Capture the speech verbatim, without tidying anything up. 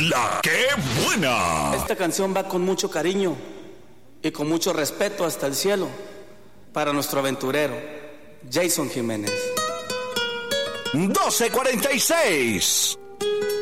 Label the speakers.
Speaker 1: La que buena.
Speaker 2: Esta canción va con mucho cariño y con mucho respeto hasta el cielo para nuestro aventurero, Jason Jiménez.
Speaker 1: doce cuarenta y seis.